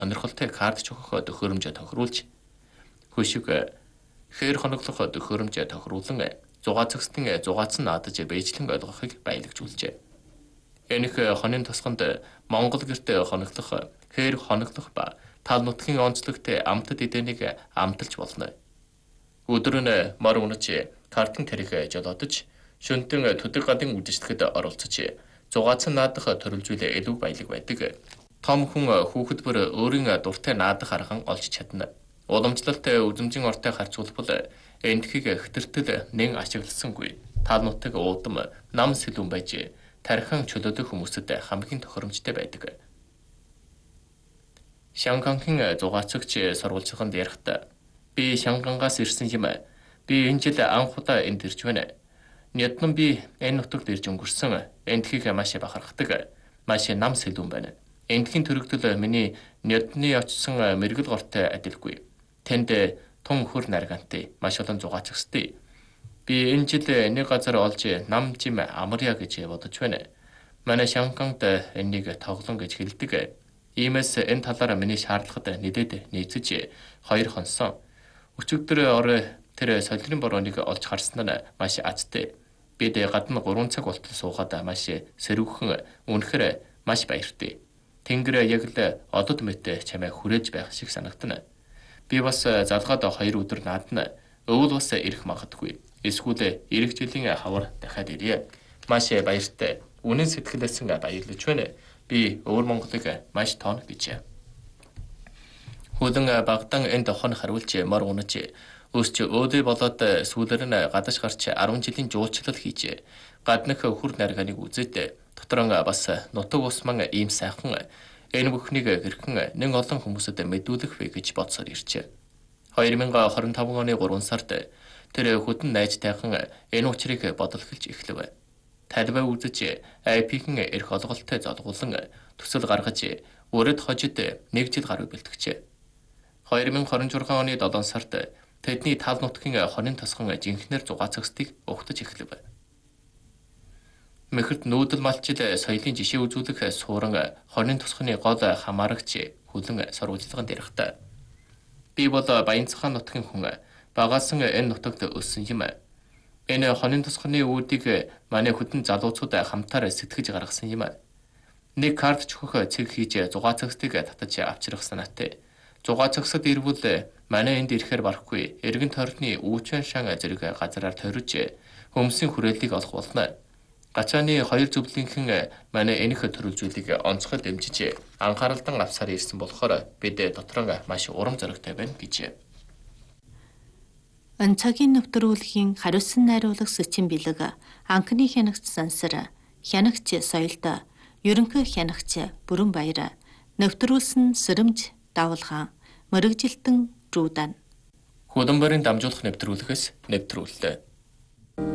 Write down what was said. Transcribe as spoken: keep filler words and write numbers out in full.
сонирхолтой карт чухах төхөөрөмж тохируулж хөшиг хээр хоноглох төхөөрөмж тохируулан зугаацагсдын зугаацсан наадаж бэйжлэн ойлгохыг баялагжуулжээ. Энэх хонын тосгонд Монгол гэрт хоноглох, хээр хоноглох ба тал нутгийн онцлогт амтд эдэнийг амталж болно. Өдөр нь мор унаж картын тарих жолоодож, шөнтөн төдөг гадын үдшилтэд оролцож, зугаацсан наадах төрөлжүүлээ илүү баялаг байдаг. Том хүн хүүхэд бүр өөрийн дуртай наадах арган олж чадна. Уламжлалт үзмжин ортой харьцуулбал эндхийг хэтэртэл нэн ашигласангүй. Тал нутаг уудам нам сэлүүн байж тархан чөлөөтэй хүмүүсэд хамгийн тохиромжтой байдаг. Шангангийн зугаацагч сурвалжлаганд ярихдаа би Шангангаас ирсэн юм. Би энэ жил анх удаа энд ирж байна. Няднан би энэ нутагт ирж өнгөрсөн. Эндхийг маш бахархдаг. Маш нам сэлүүн байна. Эндхийн төрөгдөл миний нядны очсон мэрэгэл гортой адилгүй. Тэнд тун хөр наргантай маш олон зугаацагстай. Би энэ жил нэг газар олж нам жим амарья гэж бодож байна. Манай Шанганд энийг тоглон гэж хэлдэг. Иймээс энэ талаар миний шаардлагад нэдэд нийцэж хоёр хонсон. Өчигдөр орой тэр солирын бороонийг олж харсан нь маш азтай. Бид гадна гурван цаг болтол суугаад маш сэрүүхэн үнэхээр маш баяртай. Тэнгэр яг л одод мэт чамайг хүрээж байх шиг санагдана. Би бас залгаад хоёр өдөр наадна. Өвөл бас ирэх магадгүй. Эсвэл эх жилийн хавар дахиад ирье. Маш баяртай. Үнэн сэтгэлээсээ баярлаж байна. Би өвөр Монголыг маш тооно гэж. Хөлн багтан энд хон харуулж мор унаж өсч өөдөө болоод сүүлээр нь гадаж гарч арван жилийн жуулчлал хийж гаднах хүр нарганыг үзээд доторон бас нутаг усман ийм сайхан энэ бүхнийг хэрхэн нэг олон хүмүүсэд мэдүүлэх вэ гэж бодсоор иржээ. две тысячи двадцать пять оны гурван сард тэр хөдөн найзтайхан энэ учрыг бодлохолж эхлэв. Талбай үзэж ай пи-ийн эрх олголттой золгуулан төсөл гаргаж өрөд хожид нэг жил гаруй бэлтгэжээ. две тысячи двадцать шесть оны долоон сард тэдний тал нутгийн хонын тосгон жинхнэр зугаацагсдыг угтаж эхлэв. Мэхэрт нүүдэл малчил соёлын жишээ үзүүлэх сууран хонын тосгоны гол хамаарагч хүлэн сурвалжлаганд ярихдаа би бол Баянцхан нутгийн хүн багаасан энэ нутагт өссөн юм. Энэ хонын тосгоны үүдийг манай хөдөн залуучууд хамтаар сэтгэж гаргасан юм. Нэг карт чөхөх цэг хийж зугаацагсдыг татаж авчрах санаатай. Зугаацагсад ирвэл манай энд ирэхээр барахгүй эргэн тойрны үүчэн шан зэрэг газараар тойрож хүмүүсийн хүрээллийг олох болно. Гачааны хоёр зөвлөлийнхэн манай энэх төрөлжүүлийг онцгой дэмжиж анхааралдан авсаар ирсэн болохоор бид дотроо маш урам зоригтой байна гэж. Онцогийн нэвтрүүлгийн хариуцсан найруулга Сэчин бэлэг анхны хянагч сансар хянагч соёлд ерөнхий хянагч Бүрэн Баяр нэвтрүүлсэн Сэрэмж Давалгаан мэрэгжилтэн Рүүдан Хөлбөмбөрийн дамжуулах нэвтрүүлгээс нэвтрүүллээ.